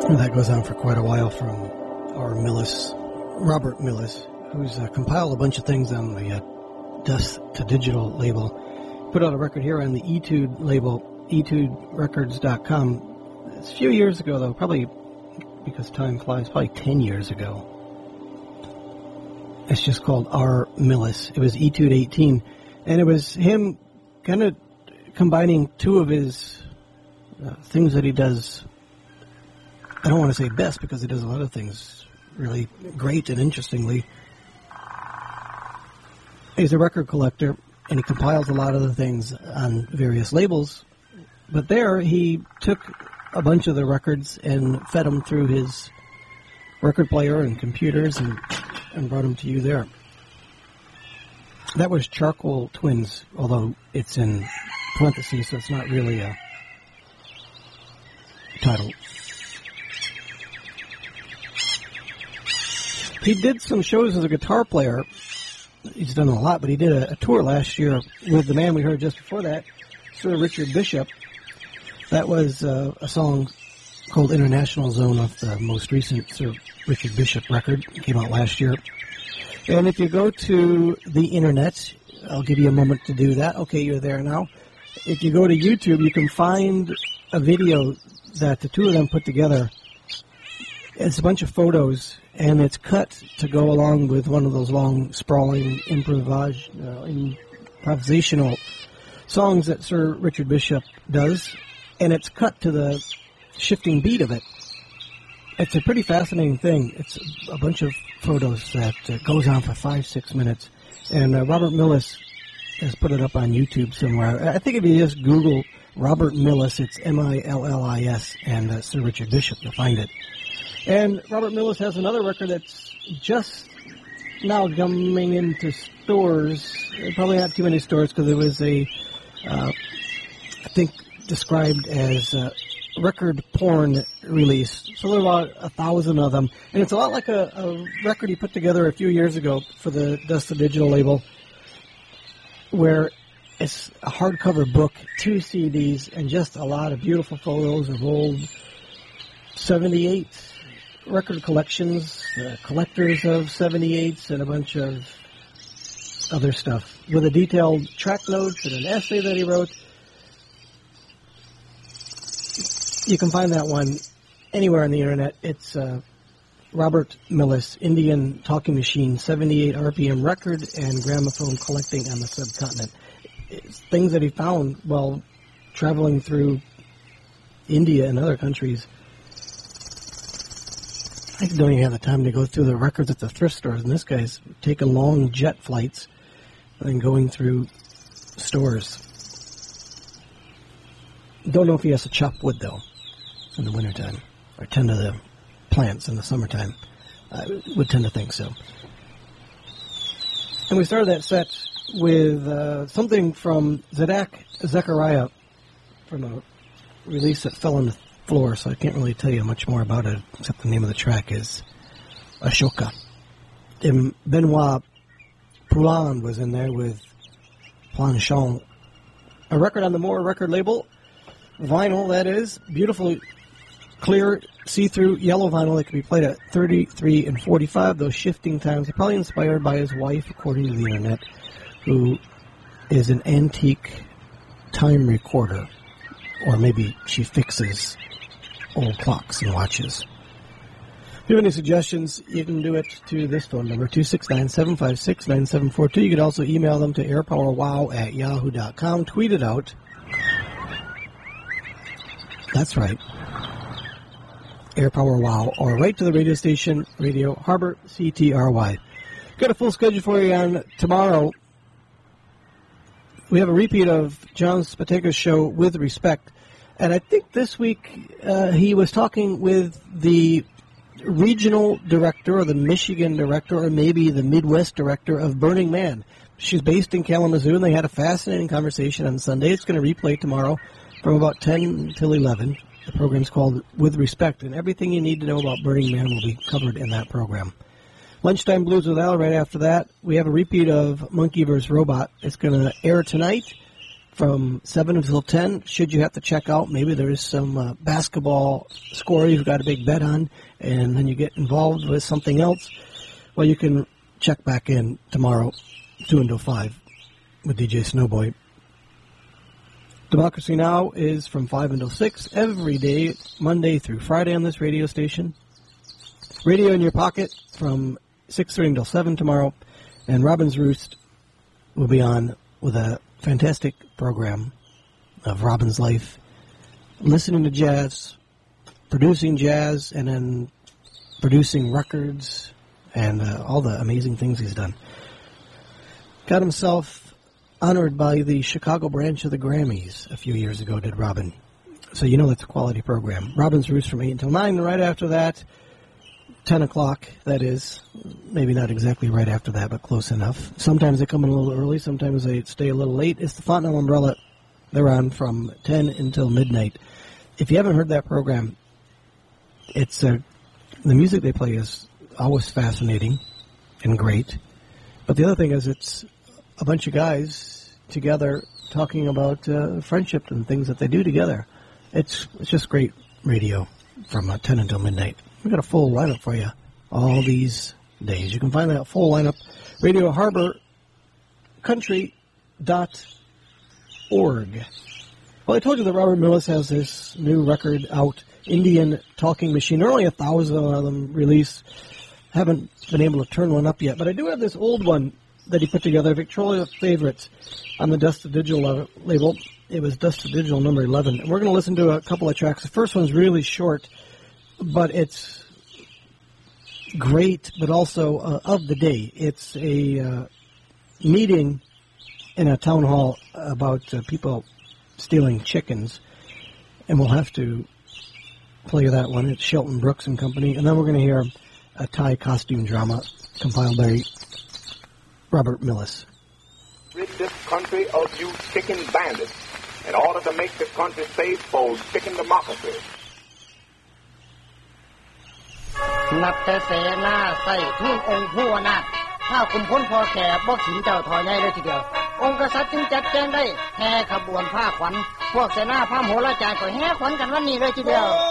That goes on for quite a while from our Robert Millis, who's compiled a bunch of things on the Dust to Digital label. Put out a record here on the Etude label, etuderecords.com. It's a few years ago, though, probably because time flies, probably 10 years ago. It's just called R. Millis. It was Etude 18, and it was him kind of combining two of his things that he does. I don't want to say best because he does a lot of things really great and interestingly. He's a record collector, and he compiles a lot of the things on various labels. But there, he took a bunch of the records and fed them through his record player and computers and brought them to you there. That was Charcoal Twins, although it's in parentheses, so it's not really a title. He did some shows as a guitar player. He's done a lot, but he did a tour last year with the man we heard just before that, Sir Richard Bishop. That was a song called International Zone off the most recent Sir Richard Bishop record. It came out last year. And if you go to the internet, I'll give you a moment to do that. Okay, you're there now. If you go to YouTube, you can find a video that the two of them put together. It's a bunch of photos, and it's cut to go along with one of those long, sprawling improvisational songs that Sir Richard Bishop does, and it's cut to the shifting beat of it. It's a pretty fascinating thing. It's a bunch of photos that goes on for 5-6 minutes, and Robert Millis has put it up on YouTube somewhere. I think if you just Google Robert Millis, it's Millis, and Sir Richard Bishop, you'll find it. And Robert Millis has another record that's just now coming into stores. Probably not too many stores because it was I think, described as a record porn release. So there are about 1,000 of them. And it's a lot like a record he put together a few years ago for the Dust to Digital label, where it's a hardcover book, 2 CDs, and just a lot of beautiful photos of old 78 record collections, collectors of 78s, and a bunch of other stuff with a detailed track notes and an essay that he wrote. You can find that one anywhere on the internet. It's Robert Millis, Indian Talking Machine, 78 RPM record and gramophone collecting on the subcontinent. It's things that he found while traveling through India and other countries. I don't even have the time to go through the records at the thrift stores, and this guy's taking long jet flights and going through stores. Don't know if he has to chop wood, though, in the wintertime, or tend to the plants in the summertime. I would tend to think so. And we started that set with something from Zedek Zechariah from a release that fell on the floor, so I can't really tell you much more about it, except the name of the track is Ashoka. And Benoit Poulin was in there with Planchon. A record on the Moore record label, vinyl, that is, beautifully clear, see-through yellow vinyl that can be played at 33 and 45, those shifting times. Probably inspired by his wife, according to the internet, who is an antique time recorder, or maybe she fixes old clocks and watches. If you have any suggestions, you can do it to this phone number, 269-756-9742. You can also email them to airpowerwow@yahoo.com. Tweet it out. That's right. AirPowerWow, or right to the radio station, Radio Harbor, CTRY. Got a full schedule for you on tomorrow. We have a repeat of John Spatega's show, With Respect. And I think this week he was talking with the regional director or the Michigan director or maybe the Midwest director of Burning Man. She's based in Kalamazoo, and they had a fascinating conversation on Sunday. It's going to replay tomorrow from about 10 till 11. The program's called With Respect, and everything you need to know about Burning Man will be covered in that program. Lunchtime Blues with Al right after that. We have a repeat of Monkey vs. Robot. It's going to air tonight from 7 until 10. Should you have to check out, maybe there is some basketball score you've got a big bet on, and then you get involved with something else, well, you can check back in tomorrow, 2 until 5, with DJ Snowboy. Democracy Now! Is from 5 until 6 every day, Monday through Friday on this radio station. Radio in Your Pocket from 6:30 until 7 tomorrow, and Robin's Roost will be on with a fantastic program of Robin's life, listening to jazz, producing jazz, and then producing records, and all the amazing things he's done. Got himself honored by the Chicago branch of the Grammys a few years ago, did Robin. So you know that's a quality program. Robin's Roost from 8 until 9, and right after that, 10 o'clock, that is. Maybe not exactly right after that, but close enough. Sometimes they come in a little early, sometimes they stay a little late. It's the Fontanelle Umbrella. They're on from 10 until midnight. If you haven't heard that program, it's the music they play is always fascinating and great. But the other thing is it's a bunch of guys together talking about friendship and things that they do together. It's just great radio from 10 until midnight. We've got a full lineup for you all these days. You can find that full lineup, Radio Harbor Country.org. Well, I told you that Robert Millis has this new record out, Indian Talking Machine. There are only 1,000 of them released. Haven't been able to turn one up yet, but I do have this old one that he put together, Victrola Favorites, on the Dust to Digital label. It was Dust to Digital number 11. And we're going to listen to a couple of tracks. The first one's really short, but it's great, but also of the day. It's a meeting in a town hall about people stealing chickens, and we'll have to play that one. It's Shelton Brooks and Company, and then we're going to hear a Thai costume drama compiled by Robert Millis. Rid this country of you chicken bandits in order to make this country safe for chicken democracy. นับแต่เสนาใส่ทุ่นองค์ผู้อนาถถ้าคุมพ้นพอแก่บ่ขินเจ้าถอยใหญ่เลยทีเดียวองค์กษัตริย์จึงจัดแจงได้แห่ขบวนผ้าขวัญพวกเสนาพระโหราจารย์ก็แห่ขวัญกันวันนี้เลยทีเดียว